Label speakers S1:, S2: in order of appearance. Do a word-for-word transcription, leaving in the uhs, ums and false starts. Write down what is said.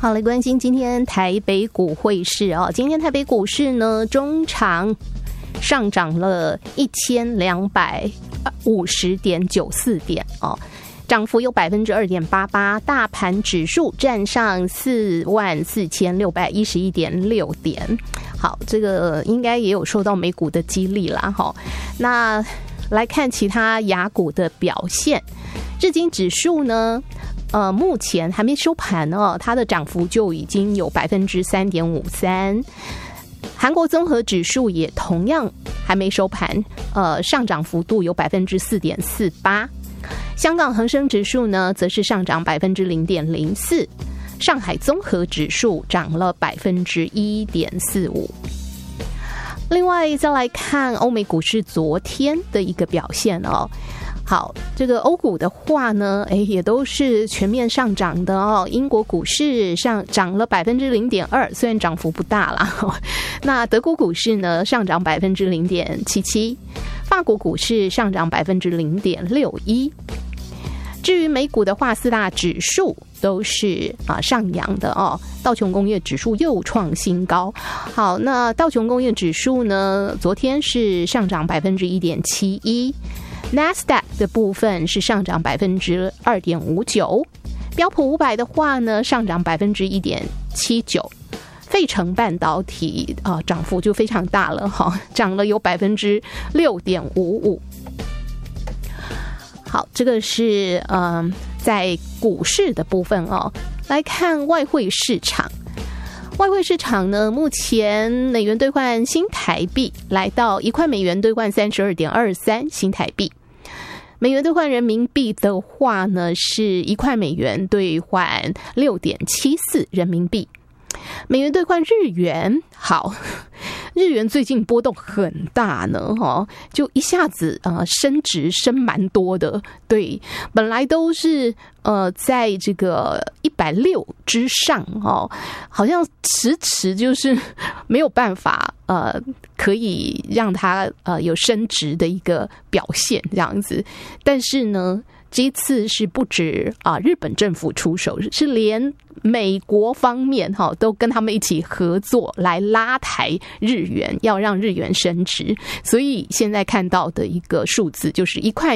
S1: 好，来关心今天台北股汇市哦。今天台北股市呢，中场上涨了一千两百五十点九四点哦，涨幅有百分之二点八八。大盘指数站上四万四千六百一十一点六点。好，这个应该也有受到美股的激励啦哈。那来看其他亚股的表现，日经指数呢？呃，目前还没收盘哦，它的涨幅就已经有百分之三点五三。韩国综合指数也同样还没收盘，呃，上涨幅度有百分之四点四八。香港恒生指数呢，则是上涨百分之零点零四。上海综合指数涨了百分之一点四五。另外，再来看欧美股市昨天的一个表现哦。好，这个欧股的话呢，哎，也都是全面上涨的哦。英国股市上涨了百分之零点二，虽然涨幅不大啦。那德国股市呢，上涨百分之零点七七，法国股市上涨百分之零点六一。至于美股的话，四大指数都是啊上扬的哦。道琼工业指数又创新高。好，那道琼工业指数呢，昨天是上涨百分之一点七一。Nasdaq 的部分是上涨百分之二点五九，标普五百的话呢，上涨百分之一点七九。费城半导体啊、呃，涨幅就非常大了哈，涨了有百分之六点五五。好，这个是嗯、呃，在股市的部分哦。来看外汇市场，外汇市场呢，目前美元兑换新台币来到一块美元兑换三十二点二三新台币。美元兑换人民币的话呢，是一块美元兑换六点七四人民币。美元兑换日元，好，日元最近波动很大呢，哦，就一下子呃升值升蛮多的，对，本来都是呃在这个一百六之上哦，好像迟迟就是没有办法呃可以让它呃有升值的一个表现这样子，但是呢。这一次是不止啊，日本政府出手，是连美国方面哈都跟他们一起合作来拉抬日元，要让日元升值。所以现在看到的一个数字就是一块